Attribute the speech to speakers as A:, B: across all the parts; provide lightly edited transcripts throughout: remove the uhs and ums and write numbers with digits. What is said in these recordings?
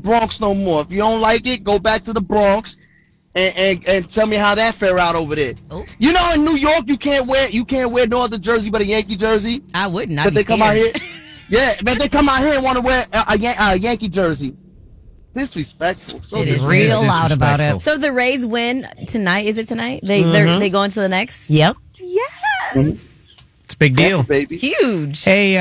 A: Bronx no more. If you don't like it, go back to the Bronx and tell me how that fare out over there.
B: Oh.
A: You know, in New York, you can't wear no other jersey but a Yankee jersey.
B: I wouldn't. I'd
A: But
B: be
A: they
B: scared.
A: come out here. Yeah, but they come out here and want to wear a Yankee jersey. Disrespectful. So
B: It is
C: Real
B: disrespectful.
C: loud about it.
B: So the Rays win tonight. Is it tonight? They go into the next.
C: Yep.
B: Yes.
D: It's a big deal.
A: baby.
B: Huge.
D: Hey,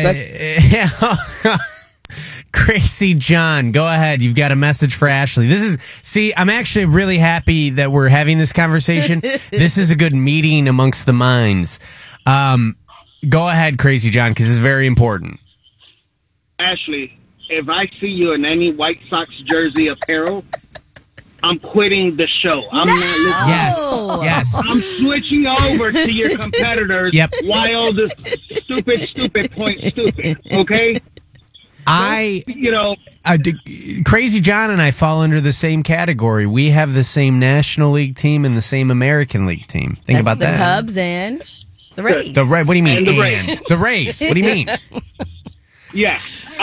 D: Crazy John, go ahead. You've got a message for Ashley. I'm actually really happy that we're having this conversation. This is a good meeting amongst the minds. Go ahead, Crazy John, because it's very important.
E: Ashley, if I see you in any White Sox jersey apparel, I'm quitting the show. I'm not listening.
D: Yes.
E: I'm switching over to your competitors.
D: Yep.
E: Why all this stupid point stupid? Okay?
D: Crazy John and I fall under the same category. We have the same National League team and the same American League team. Think about
B: the
D: that.
B: Cubs and the Rays.
D: What do you mean?
E: And the Rays.
D: The Rays. What do you mean?
E: Yeah.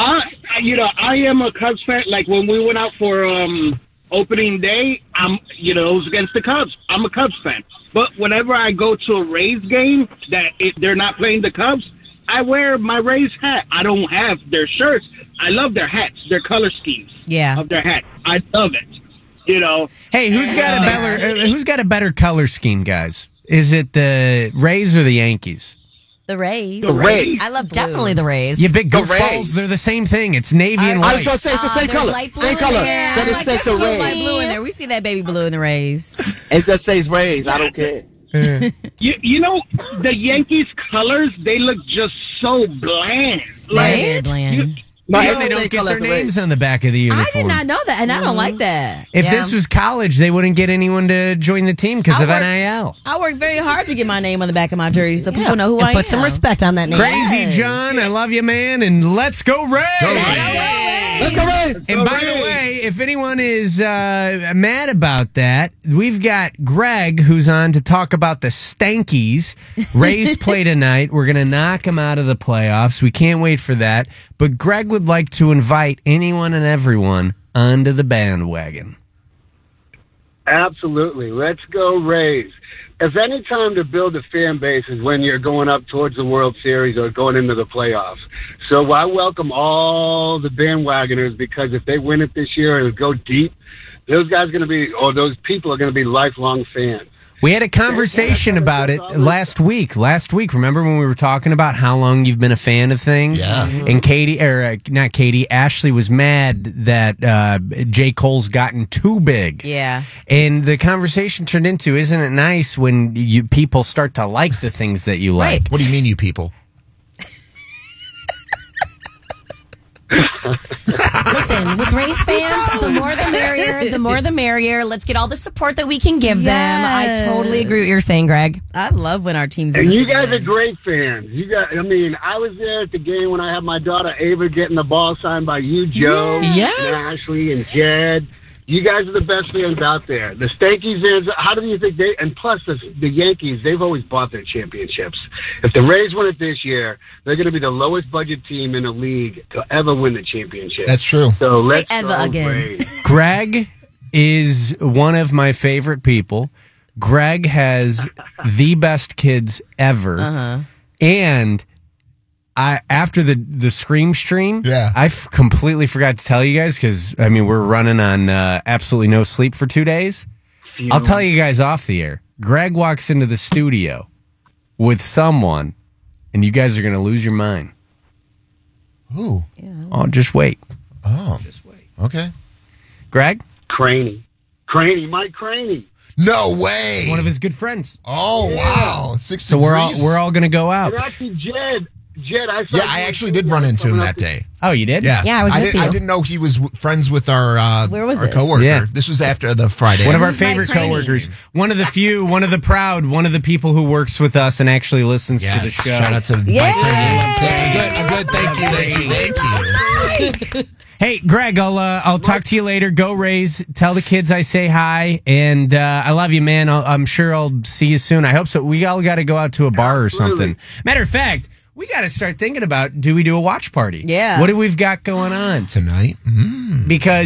E: I am a Cubs fan. Like when we went out for opening day, it was against the Cubs. I'm a Cubs fan. But whenever I go to a Rays game they're not playing the Cubs, I wear my Rays hat. I don't have their shirts. I love their hats, their color schemes of their hat. I love it.
D: Hey, who's got a better color scheme, guys? Is it the Rays or the Yankees?
B: The Rays.
A: The Rays.
B: I love blue.
C: Definitely the Rays.
D: You big
A: The
D: goofballs.
A: Rays.
D: They're the same thing. It's navy and
A: I was
D: white.
A: going to say it's the same
B: There's
A: color.
B: light blue
A: Same
B: in
A: color.
B: there.
A: Then
B: I
A: it
B: like
A: says
B: that
A: the
B: smells light
A: Rays.
B: blue in there. We see that baby blue in the Rays.
A: It just says Rays. I don't care.
E: You know, the Yankees colors, they look just so bland.
B: Very bland.
A: No,
D: Yeah,
A: it's
D: they
A: the
D: don't
A: same
D: get
A: color
D: their
A: as the Rays.
D: names on the back of the uniform.
B: I did not know that, and I don't like that.
D: If this was college, they wouldn't get anyone to join the team because of NIL.
B: I worked very hard to get my name on the back of my jersey so people know who
C: And
B: I
C: put
B: am.
C: some respect on that name.
D: Crazy John, I love you, man, and let's go Rays!
A: Let's go Rays.
D: And by the way, if anyone is mad about that, we've got Greg who's on to talk about the Stankies. Rays play tonight. We're going to knock them out of the playoffs. We can't wait for that. But Greg would like to invite anyone and everyone onto the bandwagon.
F: Absolutely. Let's go Rays. If any time to build a fan base is when you're going up towards the World Series or going into the playoffs. So I welcome all the bandwagoners because if they win it this year and go deep, those people are going to be lifelong fans.
D: We had a conversation about it last week. Remember when we were talking about how long you've been a fan of things?
C: Yeah.
D: And Ashley was mad that J. Cole's gotten too big.
B: Yeah.
D: And the conversation turned into, isn't it nice when people start to like the things that you like?
G: What do you mean, you people?
C: Listen, with Rays fans, the more the merrier. The more the merrier. Let's get all the support that we can give them. I totally agree with what you're saying, Greg.
B: I love when our teams
F: And
B: lose
F: you guys
B: again.
F: are great fans. I was there at the game when I had my daughter Ava getting the ball signed by you, Joe,
B: Yes.
F: and Ashley, and Jed. You guys are the best fans out there. The Stankies fans, how do you think and plus the Yankees, they've always bought their championships. If the Rays win it this year, they're going to be the lowest budget team in the league to ever win the championship.
G: That's true.
F: So let's
B: ever
F: go
B: again.
F: Rays.
D: Greg is one of my favorite people. Greg has the best kids ever. And after the Scream stream, I completely forgot to tell you guys because, we're running on absolutely no sleep for 2 days. I'll tell you guys off the air. Greg walks into the studio with someone, and you guys are going to lose your mind.
G: Ooh.
D: Oh, just wait.
G: Oh.
D: Just wait.
G: Okay.
D: Greg?
F: Mike Craney.
G: No way.
D: One of his good friends.
G: Oh, wow. 6
D: So
G: degrees.
D: we're all going to go out.
F: And actually, Jed,
G: I actually did run into him that day.
D: Oh, you did?
G: Yeah.
C: Yeah, I was with you.
G: I didn't know he was friends with our
B: Where was
G: our
B: this?
G: coworker.
D: Yeah.
G: This was after the Friday.
D: One of our
B: Who's Mike
D: favorite
B: Craney?
D: coworkers. One of the few, one of the proud, one of the people who works with us and actually listens to the
G: Yes.
D: show.
G: Shout out to Mike Craney. I'm good. Thank you.
D: Hey, Greg, I'll talk to you later. Go Rays. Tell the kids I say hi, and I love you, man. I'm sure I'll see you soon. I hope so. We all got to go out to a bar or something. Matter of fact, we got to start thinking about, do we do a watch party?
B: Yeah.
D: What do we've got going on?
G: Tonight?
D: Because